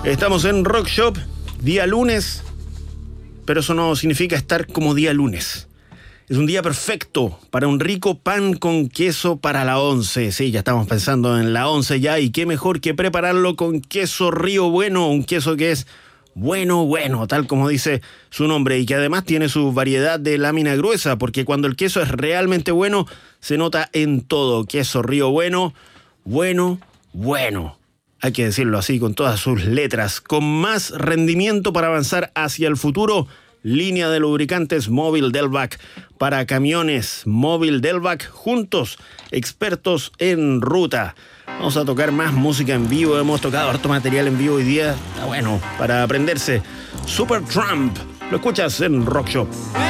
Estamos en Rock Shop, día lunes, pero eso no significa estar como día lunes. Es un día perfecto para un rico pan con queso para la once. Sí, ya estamos pensando en la once ya, y qué mejor que prepararlo con queso Río Bueno, un queso que es bueno, tal como dice su nombre, y que además tiene su variedad de lámina gruesa, porque cuando el queso es realmente bueno, se nota en todo. Queso Río Bueno, bueno. Hay que decirlo así, con todas sus letras. Con más rendimiento para avanzar hacia el futuro, línea de lubricantes Móvil Delvac para camiones. Móvil Delvac, juntos, expertos en ruta. Vamos a tocar más música en vivo. Hemos tocado harto material en vivo hoy día. Está bueno para aprenderse. Supertramp, lo escuchas en Rock Shop.